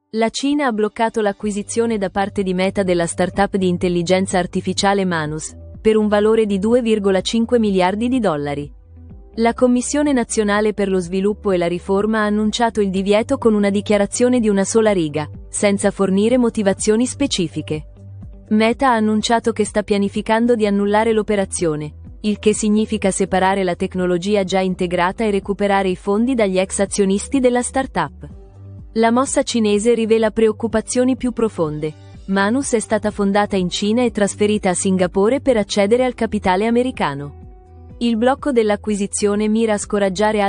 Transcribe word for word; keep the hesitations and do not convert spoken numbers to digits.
La Cina ha bloccato l'acquisizione da parte di Meta della startup di intelligenza artificiale Manus, per un valore di due virgola cinque miliardi di dollari. La Commissione Nazionale per lo Sviluppo e la Riforma ha annunciato il divieto con una dichiarazione di una sola riga, senza fornire motivazioni specifiche. Meta ha annunciato che sta pianificando di annullare l'operazione, il che significa separare la tecnologia già integrata e recuperare i fondi dagli ex azionisti della startup. La mossa cinese rivela preoccupazioni più profonde. Manus è stata fondata in Cina e trasferita a Singapore per accedere al capitale americano. Il blocco dell'acquisizione mira a scoraggiare